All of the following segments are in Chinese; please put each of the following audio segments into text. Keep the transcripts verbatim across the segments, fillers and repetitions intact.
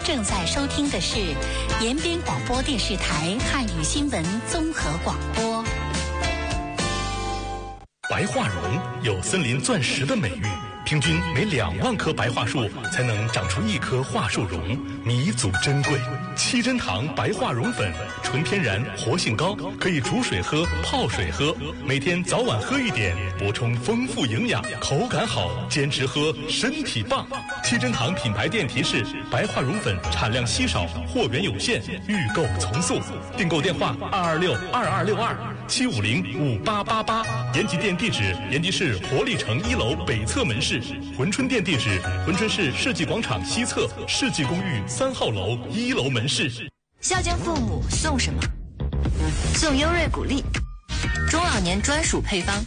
正在收听的是延边广播电视台汉语新闻综合广播。 白桦榕有森林钻石的美誉，平均每两万棵白桦树才能长出一棵桦树榕，弥足珍贵。七珍堂白桦榕粉，纯天然，活性高，可以煮水喝、泡水喝，每天早晚喝一点，补充丰富营养，口感好，坚持喝，身体棒。七珍堂品牌店提示：白桦榕粉产量稀少，货源有限，预购从速。订购电话：二二六二二六二七五零五八八八。延吉店地址：延吉市活力城一楼北侧门市。珲春店地址：珲春市世纪广场西侧世纪公寓三号楼一楼门市。 孝敬父母送什么？送优瑞谷粒，中老年专属配方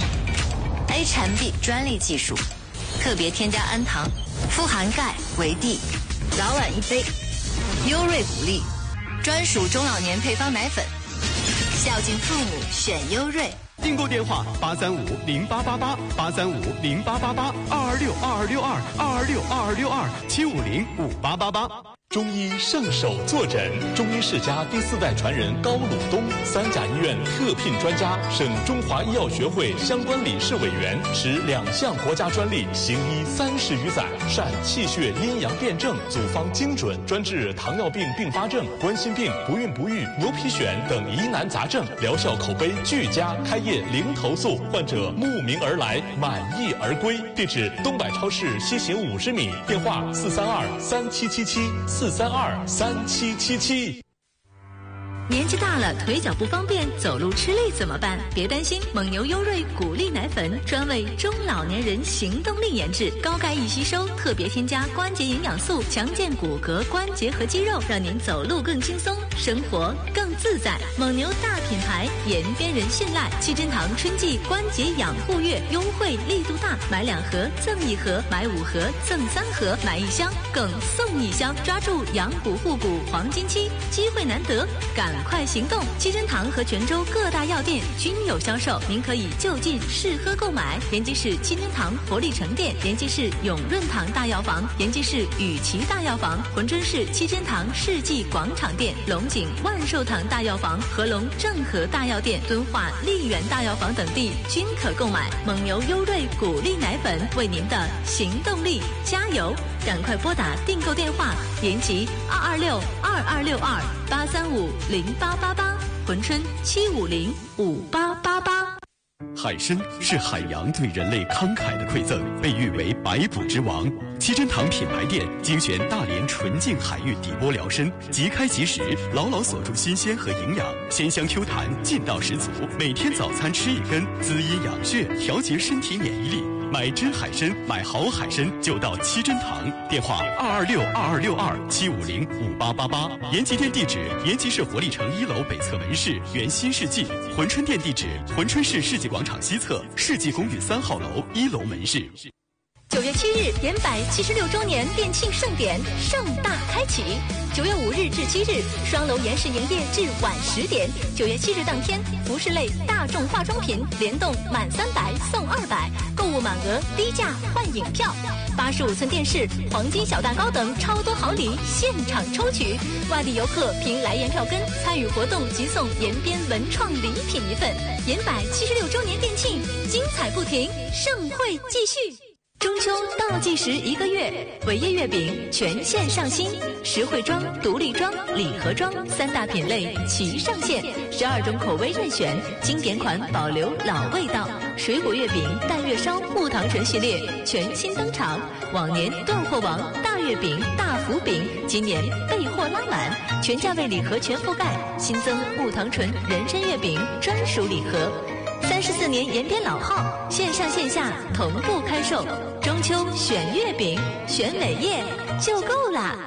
，A 产 B 专利技术，特别添加氨糖，富含钙、维 D， 早晚一杯。优瑞谷粒，专属中老年配方奶粉，孝敬父母选优瑞。 订购电话：八三五零八八八八三五零八八八二二六二二六二二二六二二六二七五零五八八八。 中医圣手坐诊，中医世家第四代传人高鲁东，三甲医院特聘专家，省中华医药学会相关理事委员，持两项国家专利，行医三十余载，善气血阴阳辩证，组方精准，专治糖尿病并发症、冠心病、不孕不育、牛皮癣等疑难杂症，疗效口碑俱佳，开业零投诉，患者慕名而来，满意而归。地址：东百超市西行五十米，电话：四三二三七七七。四三二三七七七。 年纪大了，腿脚不方便，走路吃力怎么办？别担心，蒙牛优瑞谷粒奶粉专为中老年人行动力研制，高钙易吸收，特别添加关节营养素，强健骨骼、关节和肌肉，让您走路更轻松，生活更自在。蒙牛大品牌，延边人信赖。七珍堂春季关节养护月优惠力度大，买两盒赠一盒，买五盒赠三盒，买一箱更送一箱，抓住养骨护骨黄金期，机会难得，赶快行动！七珍堂和泉州各大药店均有销售，您可以就近试喝购买。延吉市七珍堂活力城店，延吉市永润堂大药房，延吉市雨琦大药房，珲春市七珍堂世纪广场店，龙井万寿堂大药房、合龙正和大药店、敦化丽园大药房等地均可购买。蒙牛优瑞谷粒奶粉，为您的行动力加油！赶快拨打订购电话：延吉二二六二二六二八三五零八八八，珲春七五零五八八八。 海参是海洋对人类慷慨的馈赠，被誉为百补之王。七珍堂品牌店精选大连纯净海域底波疗参，即开即食，牢牢锁住新鲜和营养，鲜香 Q 弹，劲道十足。每天早餐吃一根，滋阴养血，调节身体免疫力。买真海参，买好海参就到七珍堂，电话二二六二二六二七五零五八八八。延吉店地址：延吉市活力城一楼北侧门市原新世纪。珲春店地址：珲春市世纪广场西侧世纪公寓三号楼一楼门市。 九月七日，延百七十六周年店庆盛典盛大开启。九月五日至七日，双楼延时营业至晚十点。九月七日当天，服饰类大众化妆品联动满三百送二百，购物满额低价换影票。八十五寸电视、黄金小蛋糕等超多好礼现场抽取。外地游客凭来延票根参与活动，即送延边文创礼品一份。延百七十六周年店庆，精彩不停，盛会继续。中秋倒计时一个月，伟业月饼全线上新，实惠装、独立装、礼盒装三大品类齐上线，十二种口味任选，经典款保留老味道。水果月饼、淡月烧、木糖醇系列全新登场，往年断货王大月饼、大福饼，今年备货拉满，全价位礼盒全覆盖，新增木糖醇人参月饼专属礼盒。三十四年延边老号，线上线下同步开售。中秋选月饼，选伟业就够啦。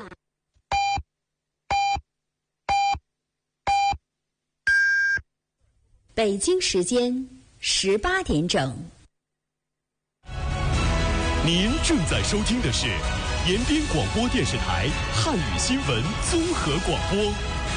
北京时间十八点整。 您正在收听的是延边广播电视台汉语新闻综合广播。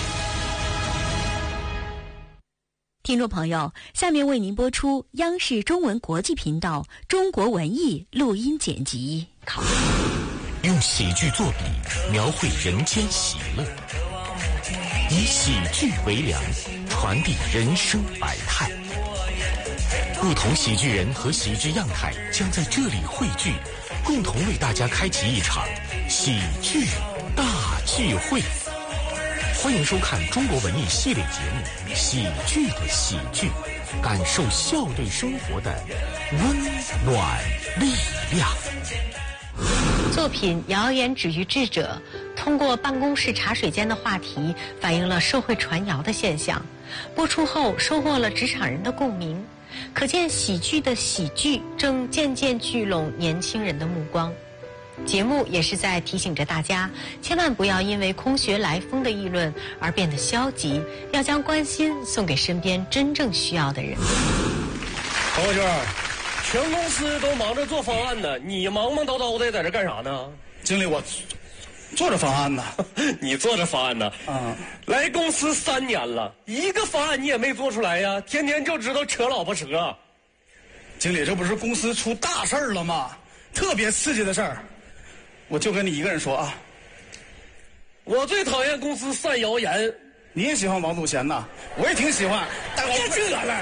听众朋友，下面为您播出央视中文国际频道中国文艺录音剪辑。考用喜剧作笔描绘人间喜乐，以喜剧为粮，传递人生百态。不同喜剧人和喜剧样态将在这里汇聚，共同为大家开启一场喜剧大聚会。欢迎收看中国文艺系列节目《喜剧的喜剧》，感受笑对生活的温暖力量。 作品《谣言止于智者》通过办公室茶水间的话题，反映了社会传谣的现象。播出后收获了职场人的共鸣，可见喜剧的喜剧正渐渐聚拢年轻人的目光。节目也是在提醒着大家，千万不要因为空穴来风的议论而变得消极，要将关心送给身边真正需要的人。 朋友圈，全公司都忙着做方案呢，你忙忙叨叨的在这干啥呢？ 经理，我做着方案呢。 你做着方案呢？ 啊， 来公司三年了，一个方案你也没做出来呀，天天就知道扯老婆扯。 经理，这不是公司出大事儿了吗？特别刺激的事儿。我就跟你一个人说啊， 我最讨厌公司散谣言。 你也喜欢王祖贤呐？我也挺喜欢。 别这了，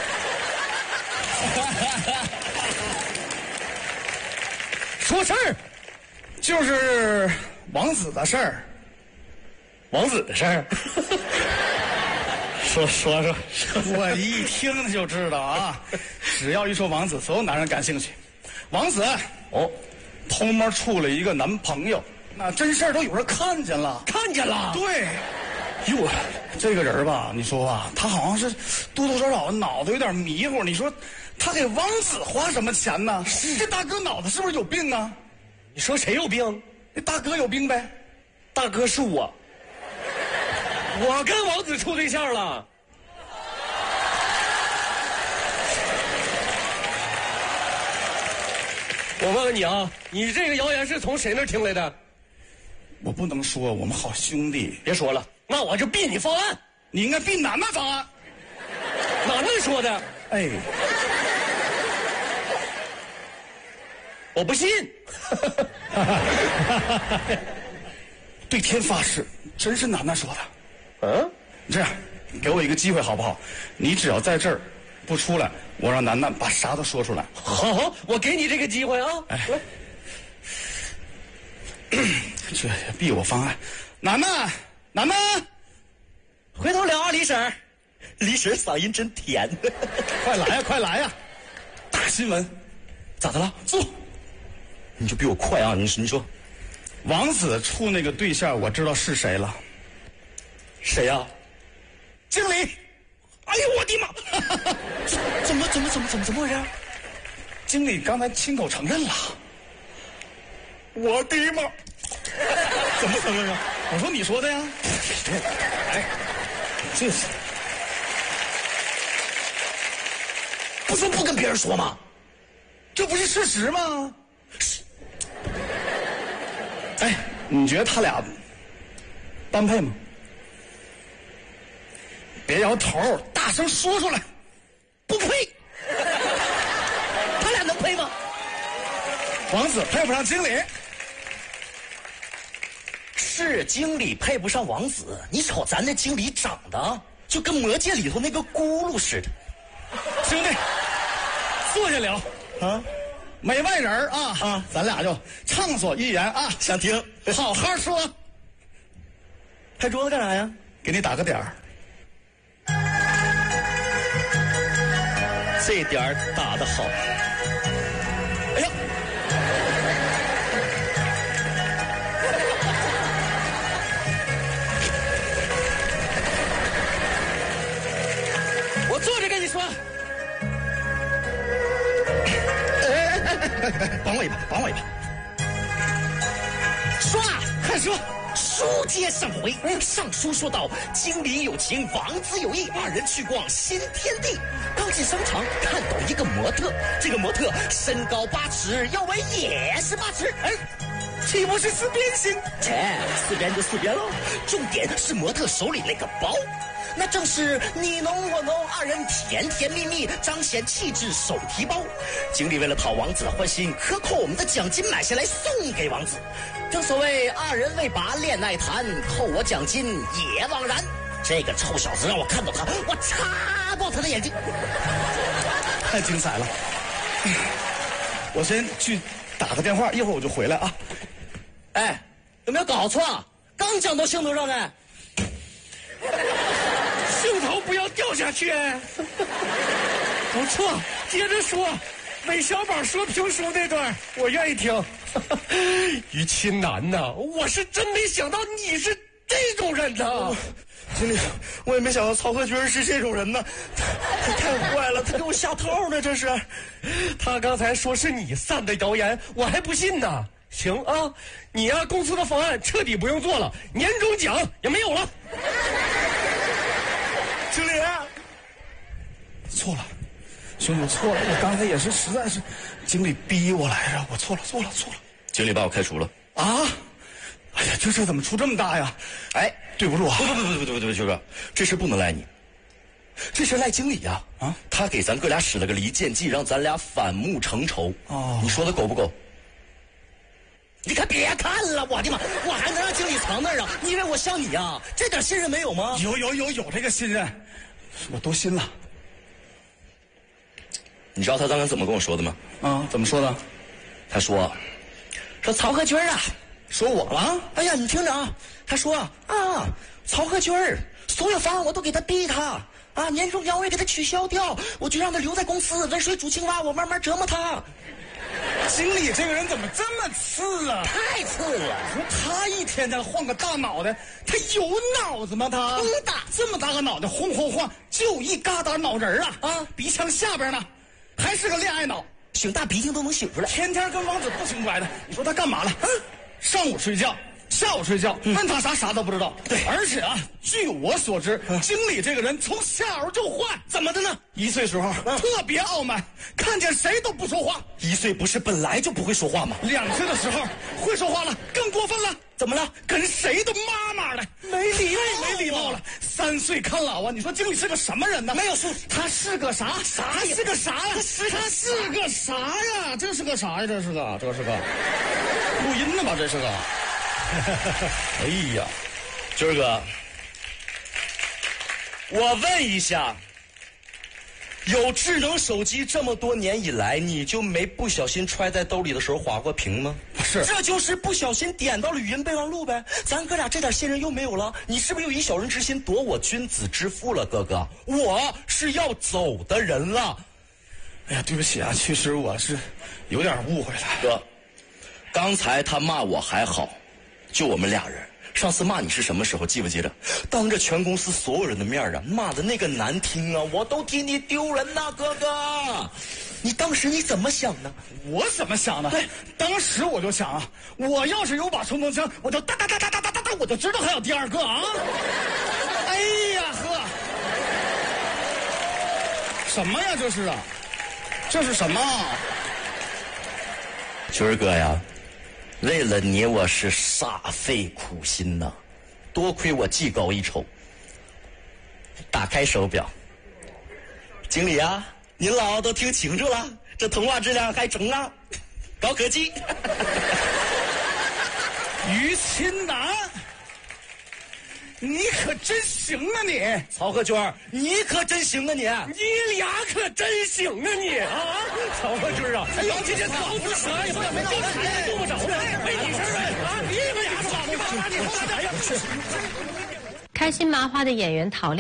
说事儿， 就是王子的事儿。 王子的事儿，说说说， 我一听就知道啊，只要一说王子，所有男人感兴趣。王子哦。偷摸处了一个男朋友，那真事儿都有人看见了， 看见了。 对，哟，这个人吧，你说吧，他好像是多多少少脑子有点迷糊。你说他给王子花什么钱呢？这大哥脑子是不是有病啊？ 你说谁有病？ 那大哥有病呗。 大哥是我，我跟王子处对象了。我问问你啊，你这个谣言是从谁那儿听来的？ 我不能说，我们好兄弟。 别说了，那我就毙你方案。 你应该毙楠楠方案。 哪能说的？ 哎， 我不信。 对天发誓，真是楠楠说的。 嗯， 这样，给我一个机会好不好？你只要在这儿不出来，我让楠楠把啥都说出来。 好，好，我给你这个机会啊！ 哎，这逼我方案，楠楠，楠楠， 回头聊啊，李婶，李婶嗓音真甜。 快来呀，快来呀！大新闻， 咋的了？ 坐。 你就比我快啊！你你说， 王子处那个对象，我知道是谁了。 谁呀、啊？ 经理。 哎呦我的妈！怎么怎么怎么怎么怎么回事？ 经理刚才亲口承认了。 我的妈！ 怎么承认啊？我说你说的呀。哎，这是不说不跟别人说吗？ 这不是事实吗？哎，你觉得他俩般配吗？别摇头，大声说出来。 不配。他俩能配吗？ 王子配不上经理。 是经理配不上王子。你瞅咱那经理长得就跟魔戒里头那个咕噜似的。 兄弟，坐下聊啊， 没外人啊啊，咱俩就畅所欲言啊。 想听， 好好说。 拍桌子干啥呀？ 给你打个点儿。 这点儿打得好。 哎呀， 我坐着跟你说。 哎，绑我一把，绑我一把。说啊，快说！书接上回，上书说到，经理有情，王子有意，二人去逛新天地。刚进商场，看到一个模特，这个模特身高八尺，腰围也是八尺。哎， 岂不是四边形？切，四边就四边喽。重点是模特手里那个包，那正是你侬我侬二人甜甜蜜蜜，彰显气质手提包。经理为了讨王子的欢心，克扣我们的奖金买下来送给王子。正所谓二人为把恋爱谈，扣我奖金也枉然。这个臭小子让我看到他，我插爆他的眼睛！ 太精彩了！我先去打个电话，一会儿我就回来啊。 哎，有没有搞错？刚讲到兴头上呢。 兴头不要掉下去。不错，接着说。韦小宝说评书那段，我愿意听。于秦南呐，我是真没想到你是这种人呐。 经理，我也没想到曹克军是这种人呢，他他太坏了，他给我下套呢，这是。 他刚才说是你散的谣言，我还不信呢。行啊，你呀、啊、公司的方案彻底不用做了，年终奖也没有了。 经理，错了，兄弟，我错了，我刚才也是实在是，经理逼我来着，我错了，错了，错了。 经理把我开除了啊！哎呀，这事怎么出这么大呀？ 哎， 对不住啊！ 不不不不不不不，秋哥，这事不能赖你，这事赖经理呀！啊，他给咱哥俩使了个离间计，让咱俩反目成仇。哦，你说的够不够？你可别看了，我的妈！我还能让经理藏那儿啊？你以为我像你啊？这点信任没有吗？ 有有有有这个信任，我都信了。 你知道他刚才怎么跟我说的吗？ 啊，怎么说的？ 他说，说曹克军啊。说我了？哎呀，你听着啊，他说啊，曹克军儿所有方案我都给他逼他啊，年终奖我也给他取消掉，我就让他留在公司温水煮青蛙，我慢慢折磨他。 经理这个人怎么这么次啊？ 太次了！ 说他一天天换个大脑袋，他有脑子吗？他大这么大个脑袋晃晃晃，就一疙瘩脑仁啊啊！鼻腔下边呢，还是个恋爱脑， 醒大鼻涕都能醒出来， 天天跟王子不清不白的。你说他干嘛了？嗯。上午睡觉，下午睡觉，问他啥啥都不知道。对，而且啊，据我所知，经理这个人从下午就坏， 怎么的呢？ 一岁时候特别傲慢，看见谁都不说话。 一岁不是本来就不会说话吗？ 两岁的时候会说话了，更过分了。 怎么了？ 跟谁都妈妈的， 没礼貌， 没礼貌了。三岁看老啊！你说经理是个什么人呢？ 没有素质， 他是个啥？啥是个啥呀？他是他是个啥呀？这是个啥呀？这是个，这是个录音的吧？这是个。 哎呀，军儿哥，我问一下，有智能手机这么多年以来，你就没不小心揣在兜里的时候划过屏吗？ 不是， 这就是不小心点到了语音备忘录呗。咱哥俩这点信任又没有了，你是不是又以小人之心夺我君子之腹了，哥哥？我是要走的人了。 哎呀，对不起啊，其实我是有点误会了， 哥。刚才他骂我还好，就我们俩人。上次骂你是什么时候？记不记得？当着全公司所有人的面啊，骂的那个难听啊，我都替你丢人呐，哥哥。你当时你怎么想的？ 我怎么想的？对，当时我就想啊，我要是有把冲锋枪，我就哒哒哒哒哒哒哒哒，我就知道还有第二个啊。哎呀呵，什么呀这是啊？这是什么？ 军儿哥呀。为了你，我是煞费苦心呐，多亏我技高一筹。打开手表，经理啊，您老都听清楚了，这通话质量还成啊，高科技。 于秦南，你可真行啊你！ 曹克娟，你可真行啊你！ 你俩可真行啊你啊！曹克军啊，哎呦，这这老不蛇呀，没到台用不着的，没你事儿啊！你们俩是咋的？你干嘛？你干嘛？ 开心麻花的演员陶亮